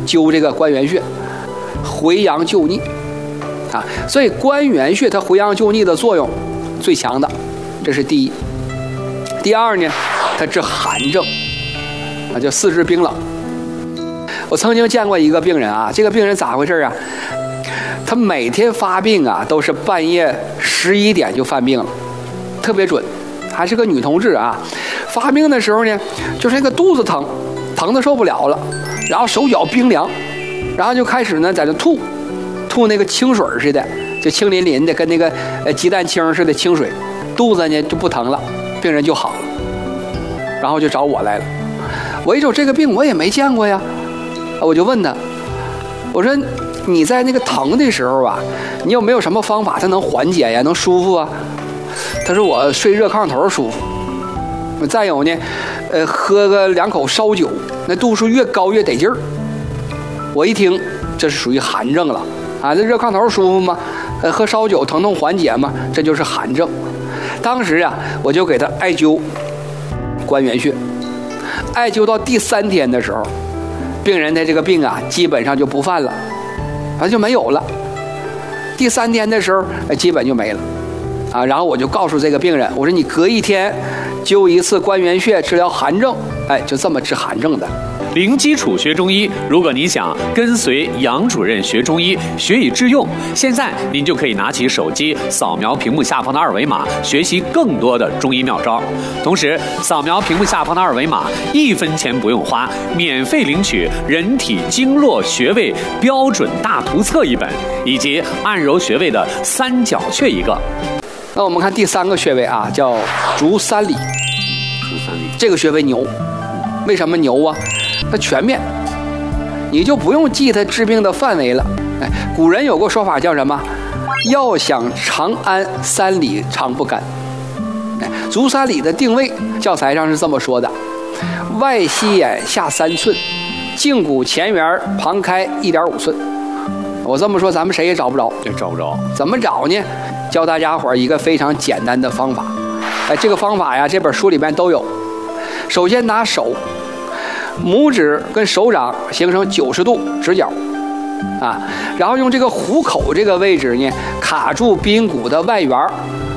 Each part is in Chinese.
灸这个关元穴，回阳救逆啊。所以关元穴它回阳救逆的作用最强的，这是第一。第二呢，它治寒症啊，叫四肢冰冷。我曾经见过一个病人啊，这个病人咋回事啊？他每天发病啊，都是半夜11点就犯病了，特别准。还是个女同志啊，发病的时候呢，就是那个肚子疼，疼得受不了了，然后手脚冰凉，然后就开始呢在这吐那个清水似的，就清淋淋的，跟那个鸡蛋清似的清水，肚子呢就不疼了，病人就好了，然后就找我来了。我一瞅这个病我也没见过呀，我就问他，我说你在那个疼的时候啊，你有没有什么方法它能缓解呀，能舒服啊？他说我睡热炕头舒服，再有呢，喝个2口烧酒，那度数越高越得劲儿。我一听这是属于寒症了啊，这热炕头舒服吗？喝烧酒疼痛缓解吗？这就是寒症。当时啊，我就给他艾灸关元穴，艾灸到第3天的时候，病人的这个病啊基本上就不犯了，就没有了。第3天的时候，基本就没了。啊，然后我就告诉这个病人，我说你隔1天灸一次关元穴治疗寒症，就这么治寒症的。 零基础学中医，如果你想跟随杨主任学中医，学以致用，现在您就可以拿起手机扫描屏幕下方的2维码，学习更多的中医妙招。同时，扫描屏幕下方的2维码，1分钱不用花，免费领取人体经络穴位标准大图册1本，以及按揉穴位的3角穴1个。 那我们看第3个穴位啊，叫足三里。这个穴位牛，为什么牛啊？它全面，你就不用记它治病的范围了。古人有个说法叫什么？要想长安，3里长不干。足三里的定位，教材上是这么说的：外膝眼下3寸，胫骨前缘旁开1.5寸。我这么说，咱们谁也找不着， 也找不着。 怎么找呢？教大家伙一个非常简单的方法。这个方法呀，这本书里面都有。首先拿手，拇指跟手掌形成90度直角啊，然后用这个虎口这个位置呢，卡住髌骨的外缘，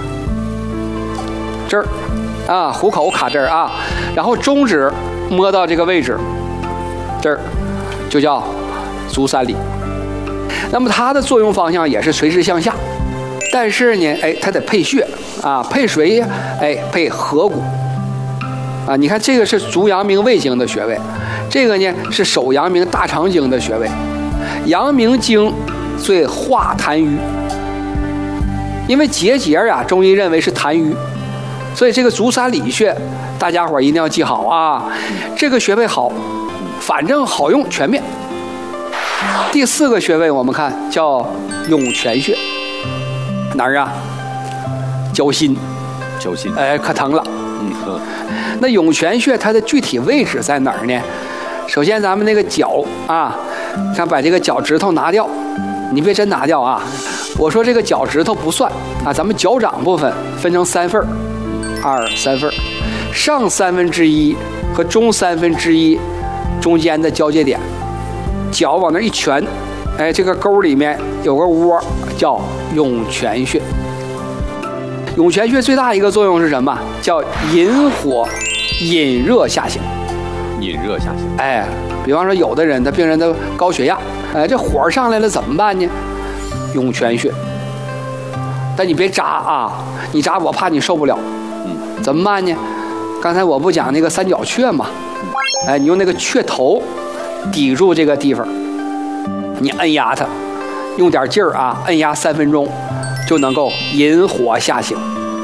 这儿啊，虎口卡这儿啊，然后中指摸到这个位置，这儿就叫足三里。那么它的作用方向也是垂直向下，但是呢，它得配穴啊，配谁呀？配合谷啊。你看这个是足阳明胃经的穴位，这个呢是手阳明大肠经的穴位。阳明经最化痰瘀，因为结节啊，中医认为是痰瘀，所以这个足三里穴大家伙一定要记好啊。这个穴位好，反正好用，全面。第4个穴位我们看叫涌泉穴，哪儿啊？脚心，可疼了。那涌泉穴它的具体位置在哪儿呢？首先咱们那个脚啊，看把这个脚趾头拿掉，你别真拿掉啊。我说这个脚趾头不算啊，咱们脚掌部分分成3份，2、3份，上1/3和中1/3中间的交界点。脚往那一拳，这个沟里面有个窝，叫涌泉穴。涌泉穴最大一个作用是什么？叫引火引热下行。 引热下行。 比方说有的人他病人的高血压，这火上来了怎么办呢？涌泉穴。但你别扎啊，你扎我怕你受不了。怎么办呢？刚才我不讲那个3角穴吗？你用那个穴头抵住这个地方，你按压它，用点劲儿啊，按压3分钟，就能够引火下行。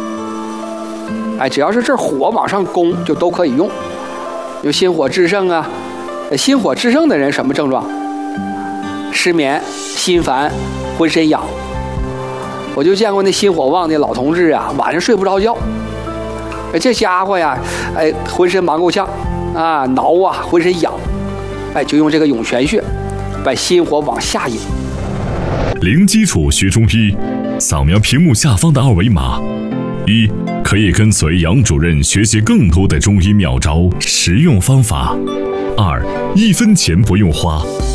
只要是这火往上攻，就都可以用。有心火炽盛啊，心火炽盛的人什么症状？失眠、心烦、浑身痒。我就见过那心火旺的老同志啊，晚上睡不着觉。这家伙呀，浑身忙够呛啊，挠啊，浑身痒。就用这个涌泉穴把心火往下引。 零基础学中医，扫描屏幕下方的2维码。1. 可以跟随杨主任学习更多的中医妙招、实用方法。2. 1分钱不用花，